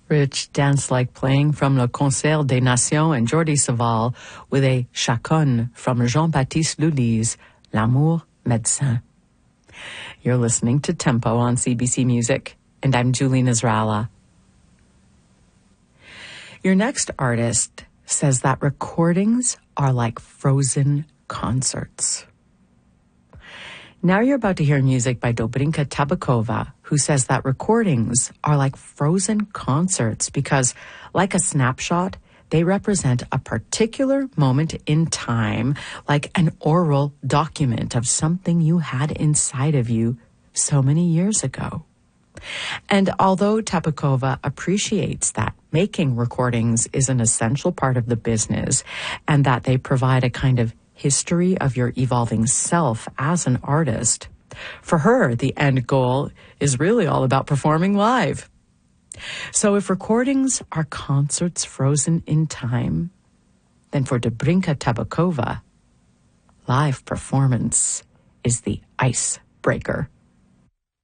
Rich dance-like playing from Le Concert des Nations and Jordi Savall with a chaconne from Jean-Baptiste Lully's L'amour médecin. You're listening to Tempo on CBC Music, and I'm Julie Nasrallah. Your next artist says that recordings are like frozen concerts. Now you're about to hear music by Dobrinka Tabakova, who says that recordings are like frozen concerts because, like a snapshot, they represent a particular moment in time, like an oral document of something you had inside of you so many years ago. And although Tabakova appreciates that making recordings is an essential part of the business and that they provide a kind of history of your evolving self as an artist, for her, the end goal is really all about performing live. So if recordings are concerts frozen in time, then for Dobrinka Tabakova, live performance is the icebreaker.